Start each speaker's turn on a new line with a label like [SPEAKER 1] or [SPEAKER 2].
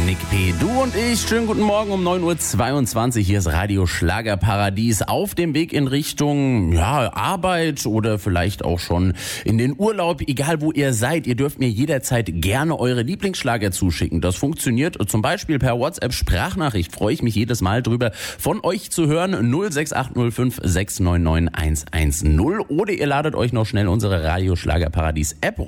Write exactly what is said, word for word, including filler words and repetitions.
[SPEAKER 1] Nick P. Du und ich, schönen guten Morgen um neun Uhr zweiundzwanzig. Hier ist Radio Schlagerparadies auf dem Weg in Richtung ja, Arbeit oder vielleicht auch schon in den Urlaub. Egal wo ihr seid, ihr dürft mir jederzeit gerne eure Lieblingsschlager zuschicken. Das funktioniert zum Beispiel per WhatsApp-Sprachnachricht. Freue ich mich jedes Mal drüber, von euch zu hören. null sechs acht null fünf sechs neun neun eins eins null. Oder ihr ladet euch noch schnell unsere Radio Schlagerparadies App